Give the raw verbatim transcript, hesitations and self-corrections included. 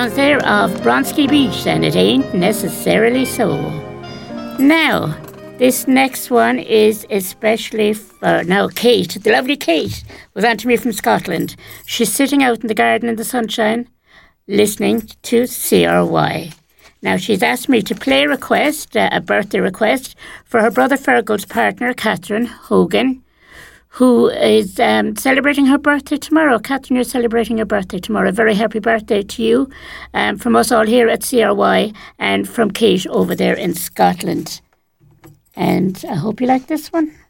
sounds there of Bronski Beach, and it ain't necessarily so. Now, this next one is especially for, now Kate, the lovely Kate, was on to me from Scotland. She's sitting out in the garden in the sunshine, listening to C R Y. Now, she's asked me to play a request, uh, a birthday request, for her brother Fergal's partner, Catherine Hogan, who is um, celebrating her birthday tomorrow. Catherine, you're celebrating your birthday tomorrow. A very happy birthday to you um, from us all here at C R Y and from Kate over there in Scotland. And I hope you like this one.